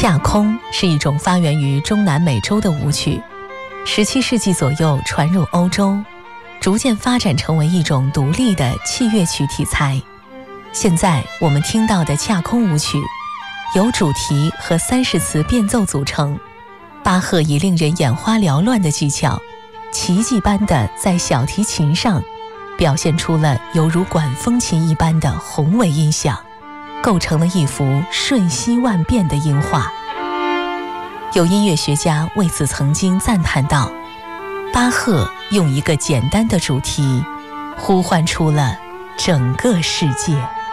恰空是一种发源于中南美洲的舞曲，17世纪左右传入欧洲，逐渐发展成为一种独立的器乐曲题材。现在我们听到的恰空舞曲由主题和30词变奏组成，巴赫以令人眼花缭乱的技巧，奇迹般的在小提琴上表现出了犹如管风琴一般的宏伟音响，构成了一幅瞬息万变的音画。有音乐学家为此曾经赞叹道，巴赫用一个简单的主题呼唤出了整个世界。